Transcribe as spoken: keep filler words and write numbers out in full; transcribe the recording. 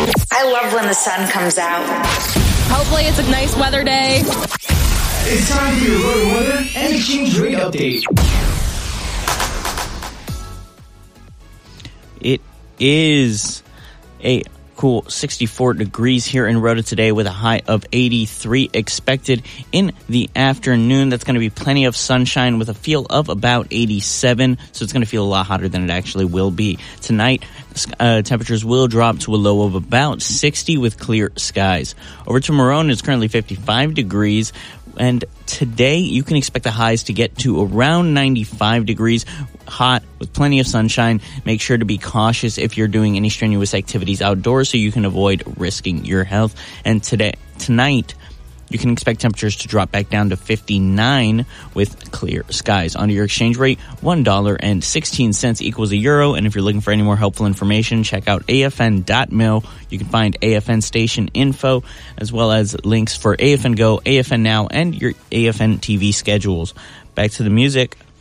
I love when the sun comes out. Hopefully it's a nice weather day. It's time for your road weather and exchange rate update. It is a cool sixty-four degrees here in Rhoda today with a high of eighty-three expected in the afternoon. That's going to be plenty of sunshine with a feel of about eighty-seven, so it's going to feel a lot hotter than it actually will be. Tonight, uh, temperatures will drop to a low of about sixty with clear skies. Over to Marone, it's currently fifty-five degrees. And today, you can expect the highs to get to around ninety-five degrees, hot with plenty of sunshine. Make sure to be cautious if you're doing any strenuous activities outdoors so you can avoid risking your health. And today, tonight, you can expect temperatures to drop back down to fifty-nine with clear skies. On your exchange rate, one dollar and sixteen cents equals a euro. And if you're looking for any more helpful information, check out A F N dot mil. You can find A F N station info, as well as links for A F N Go, A F N Now, and your A F N T V schedules. Back to the music.